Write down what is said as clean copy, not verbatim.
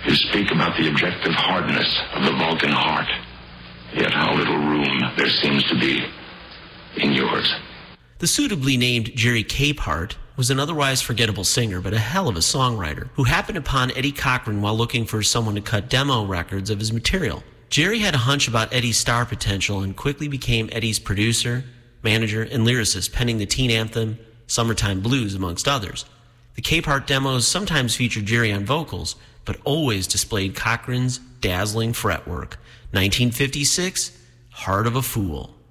You speak about the objective hardness of the Vulcan heart. Yet how little room there seems to be in yours. The suitably named Jerry Capehart was an otherwise forgettable singer, but a hell of a songwriter, who happened upon Eddie Cochran while looking for someone to cut demo records of his material. Jerry had a hunch about Eddie's star potential and quickly became Eddie's producer, manager, and lyricist, penning the teen anthem, Summertime Blues, amongst others. The Capehart demos sometimes featured Jerry on vocals, but always displayed Cochran's dazzling fretwork. 1956, Heart of a Fool.